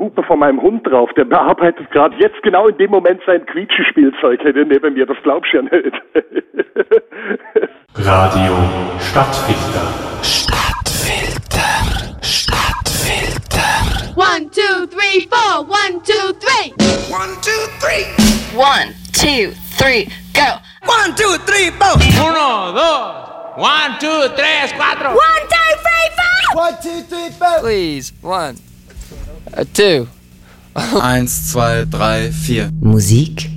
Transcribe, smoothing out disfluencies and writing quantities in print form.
Hupe von meinem Hund drauf. Der bearbeitet gerade jetzt genau in dem Moment sein Quietschespielzeug neben mir. Das glaubst du ja nicht. Radio Stadtfilter. Stadtfilter. 1, 2, 3, 4. 1, 2, 3. 1, 2, 3. 1, 2, 3, go. 1, 2, 3, 4. 1, 2, 1, 2, 3, 4. 1, 2, 3, 4. 1, 2, 3, 4. Please, 1, 2. 1, 2, 3, 4. Musik